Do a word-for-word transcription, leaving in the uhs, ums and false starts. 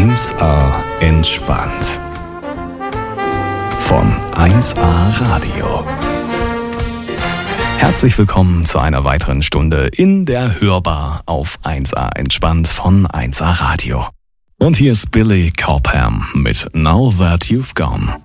eins A entspannt. Von eins A Radio. Herzlich willkommen zu einer weiteren Stunde in der Hörbar auf eins A entspannt von eins A Radio. Und hier ist Billy Cobham mit Now That You've Gone.